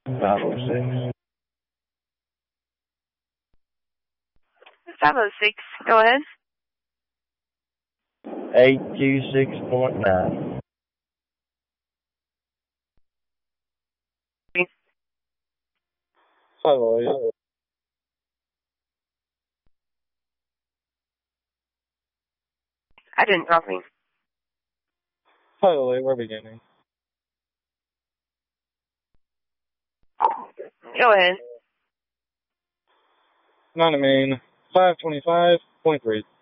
506. 506, go ahead. 826.9. Hello. I didn't copy. Hello, we're beginning. Go ahead. 9 main, 525.3.